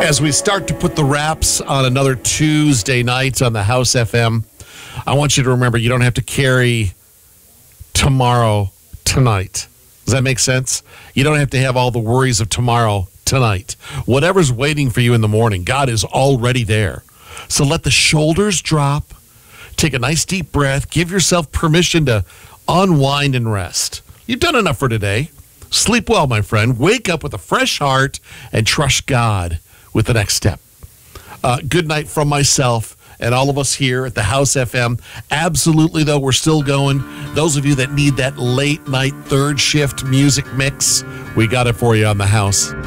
As we start to put the wraps on another Tuesday night on the House FM, I want you to remember you don't have to carry tomorrow tonight. Does that make sense? You don't have to have all the worries of tomorrow tonight. Whatever's waiting for you in the morning, God is already there. So let the shoulders drop. Take a nice deep breath. Give yourself permission to unwind and rest. You've done enough for today. Sleep well, my friend. Wake up with a fresh heart and trust God with the next step. Good night from myself and all of us here at the House FM. Absolutely, though, we're still going. Those of you that need that late night third shift music mix, we got it for you on the House.